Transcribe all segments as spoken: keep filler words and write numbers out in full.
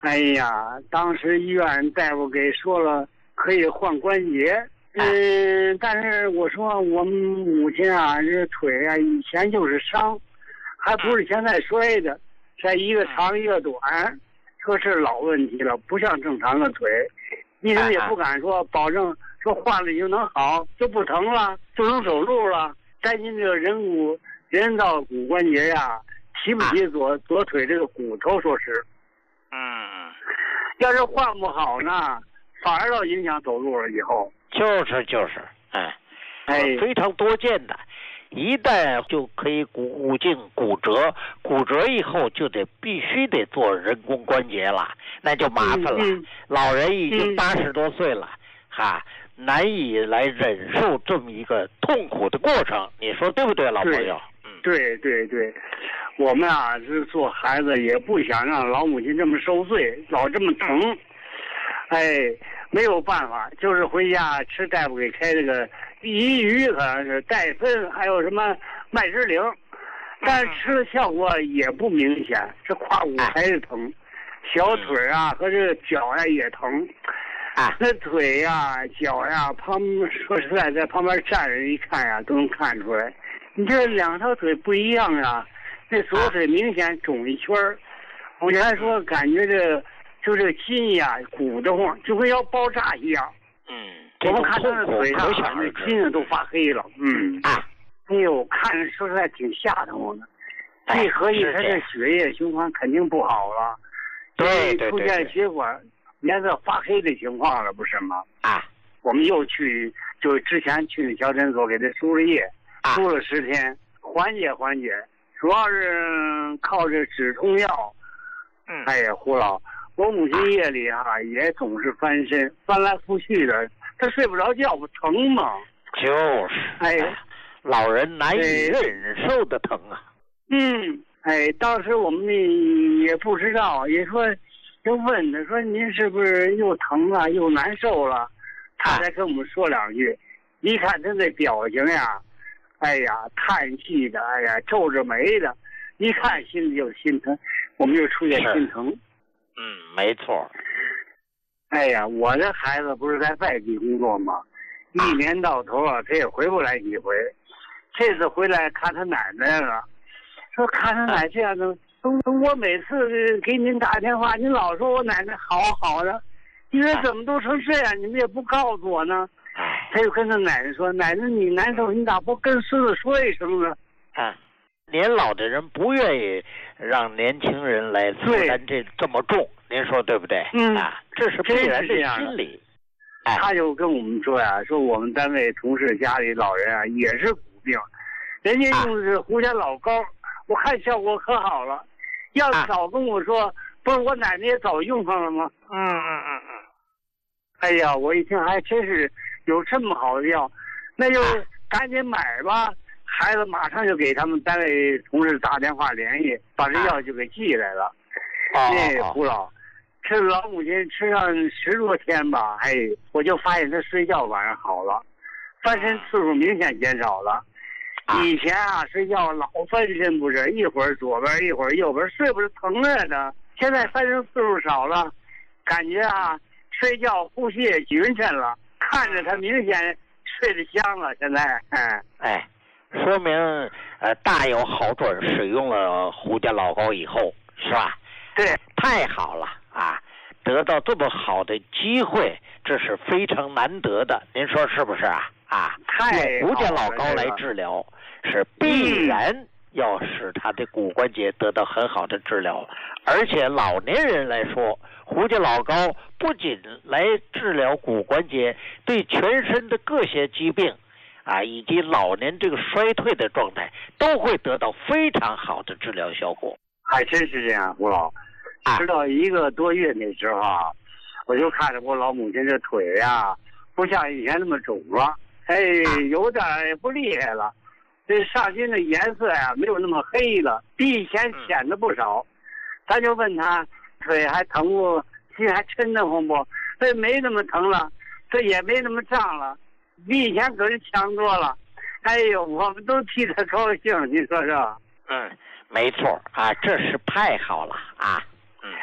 哎呀，当时医院大夫给说了可以换关节，嗯，但是我说我们母亲啊，这腿啊以前就是伤，还不是现在摔的，这一个长一个短，这是老问题了，不像正常的腿。医生也不敢说保证说换了就能好，就不疼了，就能走路了。担心这个人骨人造骨关节呀，提不起左左腿这个骨头，说是。 嗯， 要是换不好呢，反而要影响走路了。以后就是就是，哎， 哎， 非常多见的，一旦就可以骨骨颈骨折，骨折以后就得必须得做人工关节了，那就麻烦了。 嗯嗯、 老人已经八十多岁了，嗯、哈，难以来忍受这么一个痛苦的过程，你说对不对，老朋友？ 嗯，对对对。我们啊，是做孩子也不想让老母亲这么受罪，老这么疼，哎，没有办法，就是回家吃大夫给开这个益鱼，可能是戴森，还有什么麦芝灵，但是吃的效果也不明显，这胯骨还是疼，小腿啊和这个脚呀、啊、也疼， 啊， 那腿呀、啊、脚呀、啊，旁说实在在旁边站着一看呀、啊，都能看出来，你这两条腿不一样啊。这左腿明显肿一圈儿，我原来说感觉这就这筋呀鼓得慌，就跟要爆炸一样。 嗯， 我们看他的腿上那筋都发黑了。嗯啊， 哎呦，看着说实在挺吓得我的。一合计他这血液循环肯定不好了， 对对对， 出现血管颜色发黑的情况了，不是吗？ 啊， 我们又去，就之前去小诊所给他输了液，输了十天，缓解缓解。主要是靠这止痛药， 嗯， 哎呀，胡老，我母亲夜里啊也总是翻身，翻来覆去的，她睡不着觉，不疼吗？ 就是， 哎， 老人难以忍受的疼啊。 嗯，哎，当时我们也不知道，也说就问他说您是不是又疼了又难受了？他才跟我们说两句，一看他那表情呀。哎呀，叹气的，哎呀，皱着眉的，一看心里就心疼，我们就出现心疼。 嗯，没错。 哎呀，我的孩子不是在外地工作吗？啊、一年到头啊，他也回不来几回。这次回来看他奶奶了，说看他奶这样的，我每次给您打电话，您老说我奶奶好好的，你说怎么都成这样，你们也不告诉我呢？他就跟他奶奶说：“奶奶，你难受，你咋不跟孙子说一声呢？” 啊，年老的人不愿意让年轻人来负担这这么重，您说对不对？ 嗯啊，这是必然的心理。 哎、他就跟我们说呀、啊，说我们单位同事家里老人啊也是骨病，人家用的是胡家老膏，啊、我看效果可好了。要早跟我说，啊、不是我奶奶也早用上了吗？ 嗯嗯嗯嗯。 哎呀，我一听还真是。有这么好的药，那就赶紧买吧。孩子马上就给他们单位同事打电话联系，把这药就给寄来了。那、啊、胡老，这老母亲吃上十多天吧，哎，我就发现她睡觉晚上好了，翻身次数明显减少了。以前啊，睡觉老翻身不是，一会儿左边一会儿右边，睡不是疼着呢。现在翻身次数少了，感觉啊，睡觉呼吸也匀称了。看着他明显睡得香了，现在，哎哎，说明呃大有好转。使用了胡家老膏以后，是吧？ 对， 太好了啊！得到这么好的机会，这是非常难得的。您说是不是啊？啊， 太用胡家老膏来治疗，是必然要使他的骨关节得到很好的治疗，而且老年人来说。胡家老膏不仅来治疗骨关节，对全身的各些疾病啊，以及老年这个衰退的状态，都会得到非常好的治疗效果。 还真是这样，胡老。直到一个多月那时候啊，我就看着我老母亲这腿呀、啊，不像以前那么肿了，哎，有点也不厉害了。这上筋的颜色呀、啊，没有那么黑了，比以前显得不少。咱就问他。腿还疼不？心还抻得慌不？这没那么疼了，这也没那么胀了，比以前可是强多了。哎呦，我们都替他高兴，你说说？ 嗯，没错啊，这是太好了啊。嗯，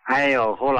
哎呦，胡老